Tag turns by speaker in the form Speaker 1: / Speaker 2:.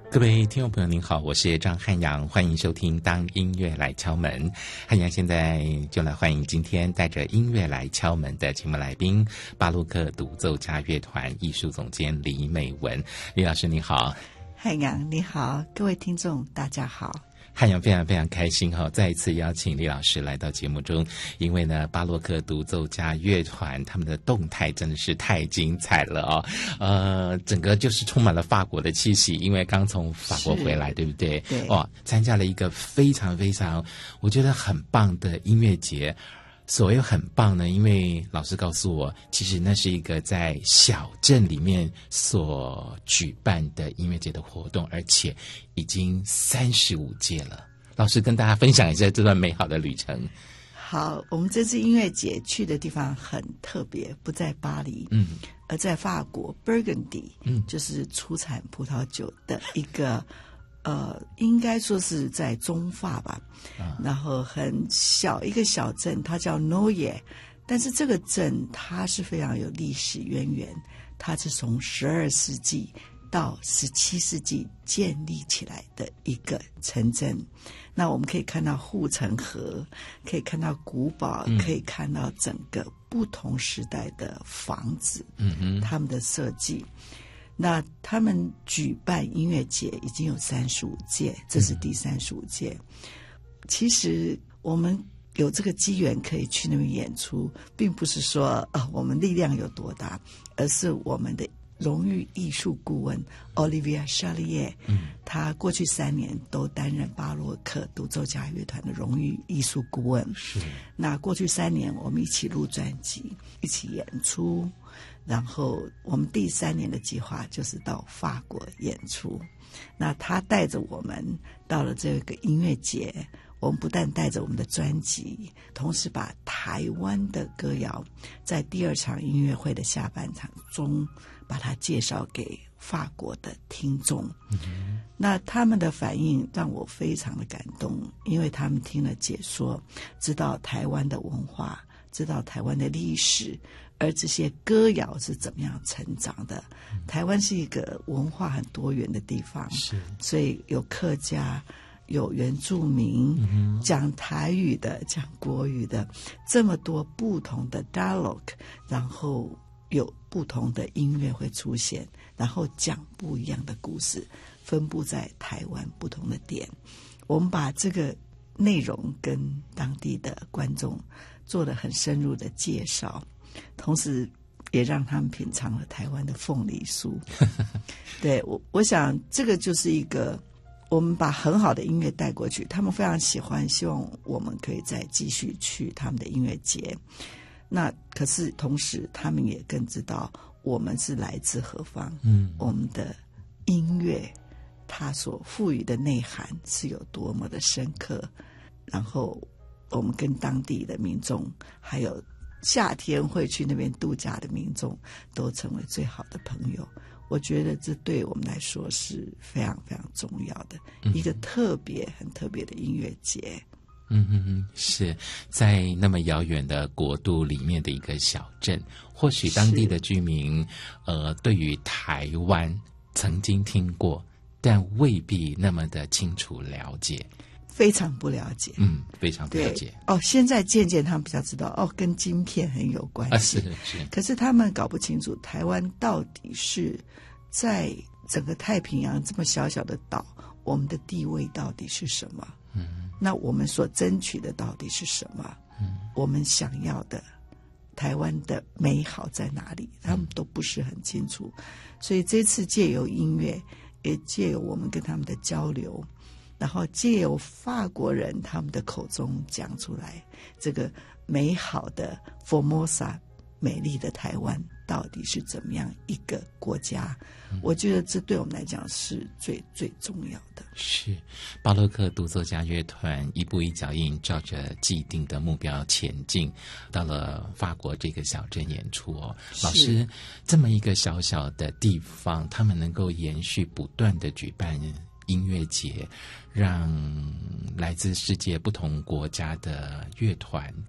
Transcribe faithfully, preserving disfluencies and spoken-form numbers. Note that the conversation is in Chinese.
Speaker 1: 各位听众朋友您好，我是张汉阳，欢迎收听当音乐来敲门。汉阳现在就来欢迎今天带着音乐来敲门的节目来宾，巴洛克独奏家乐团艺术总监李美文。李老师你好。
Speaker 2: 汉阳你好，各位听众大家好。
Speaker 1: 汉阳非常非常开心哈，再一次邀请李老师来到节目中，因为呢，巴洛克独奏家乐团他们的动态真的是太精彩了哦，呃，整个就是充满了法国的气息，因为刚从法国回来，对不对？
Speaker 2: 对，
Speaker 1: 哇，参加了一个非常非常我觉得很棒的音乐节。所谓很棒呢，因为老师告诉我，其实那是一个在小镇里面所举办的音乐节的活动，而且已经三十五届了。老师跟大家分享一下这段美好的旅程。
Speaker 2: 好，我们这次音乐节去的地方很特别，不在巴黎，嗯，而在法国 Burgundy， 嗯，就是出产葡萄酒的一个。呃，应该说是在中法吧，啊、然后很小一个小镇，它叫 Noye， 但是这个镇它是非常有历史渊源，它是从十二世纪到十七世纪建立起来的一个城镇。那我们可以看到护城河，可以看到古堡，嗯、可以看到整个不同时代的房子，嗯哼，他们的设计。那他们举办音乐节已经有三十五届，这是第三十五届。其实我们有这个机缘可以去那边演出，并不是说呃我们力量有多大，而是我们的荣誉艺术顾问 Olivier Charlier，嗯，他过去三年都担任巴洛克独奏家乐团的荣誉艺术顾问。是，那过去三年我们一起录专辑，一起演出。然后我们第三年的计划就是到法国演出，那他带着我们到了这个音乐节，我们不但带着我们的专辑，同时把台湾的歌谣在第二场音乐会的下半场中把它介绍给法国的听众。嗯、那他们的反应让我非常的感动，因为他们听了解说，知道台湾的文化，知道台湾的历史，而这些歌谣是怎么样成长的。嗯、台湾是一个文化很多元的地方，是，所以有客家，有原住民，嗯、讲台语的，讲国语的，这么多不同的 dialogue， 然后有不同的音乐会出现，然后讲不一样的故事，分布在台湾不同的点。我们把这个内容跟当地的观众做了很深入的介绍，同时也让他们品尝了台湾的凤梨酥。对，我我想这个就是一个我们把很好的音乐带过去，他们非常喜欢，希望我们可以再继续去他们的音乐节。那可是同时他们也更知道我们是来自何方，嗯，我们的音乐它所赋予的内涵是有多么的深刻，然后我们跟当地的民众还有夏天会去那边度假的民众都成为最好的朋友。我觉得这对我们来说是非常非常重要的、嗯、一个特别很特别的音乐节。
Speaker 1: 嗯嗯嗯，是在那么遥远的国度里面的一个小镇，或许当地的居民呃，对于台湾曾经听过，但未必那么的清楚了解，
Speaker 2: 非常不了解。
Speaker 1: 嗯，非常不了解。
Speaker 2: 哦，现在渐渐他们比较知道，哦，跟晶片很有关系。啊、是是。可是他们搞不清楚台湾到底是在整个太平洋这么小小的岛，我们的地位到底是什么？嗯，那我们所争取的到底是什么？嗯，我们想要的台湾的美好在哪里？他们都不是很清楚。所以这次借由音乐，也借由我们跟他们的交流，然后借由法国人他们的口中讲出来，这个美好的 Formosa 美丽的台湾到底是怎么样一个国家、嗯、我觉得这对我们来讲是最最重要的。
Speaker 1: 是巴洛克独奏家乐团一步一脚印，照着既定的目标前进，到了法国这个小镇演出哦。老师，这么一个小小的地方，他们能够延续不断的举办音乐节，让来自世界不同国家的乐团